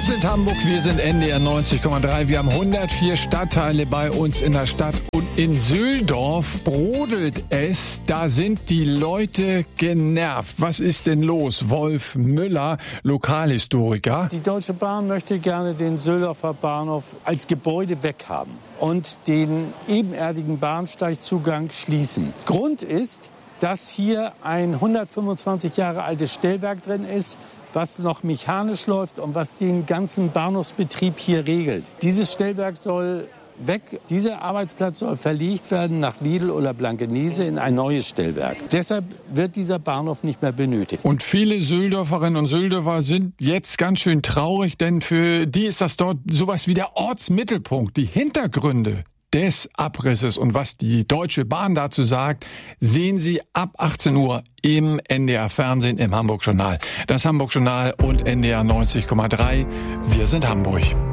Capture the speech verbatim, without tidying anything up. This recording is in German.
sind Hamburg, wir sind N D R neunzig Komma drei. Wir haben hundertvier Stadtteile bei uns in der Stadt. Und in Söhldorf brodelt es. Da sind die Leute genervt. Was ist denn los? Wolf Müller, Lokalhistoriker. Die Deutsche Bahn möchte gerne den Söhldorfer Bahnhof als Gebäude weghaben und den ebenerdigen Bahnsteigzugang schließen. Grund ist, dass hier ein hundertfünfundzwanzig Jahre altes Stellwerk drin ist, was noch mechanisch läuft und was den ganzen Bahnhofsbetrieb hier regelt. Dieses Stellwerk soll weg. Dieser Arbeitsplatz soll verlegt werden nach Wedel oder Blankenese in ein neues Stellwerk. Deshalb wird dieser Bahnhof nicht mehr benötigt. Und viele Söhldorferinnen und Söhldorfer sind jetzt ganz schön traurig, denn für die ist das dort sowas wie der Ortsmittelpunkt. Die Hintergründe des Abrisses und was die Deutsche Bahn dazu sagt, sehen Sie ab achtzehn Uhr im N D R Fernsehen im Hamburg Journal. Das Hamburg Journal und N D R neunzig Komma drei. Wir sind Hamburg.